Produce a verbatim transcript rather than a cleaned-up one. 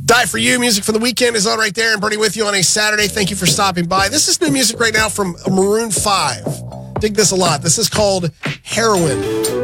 Die For You, music for the weekend is on right there, and Bernie with you on a Saturday. Thank you for stopping by. This is new music right now from Maroon five. Dig this a lot. This is called Heroin.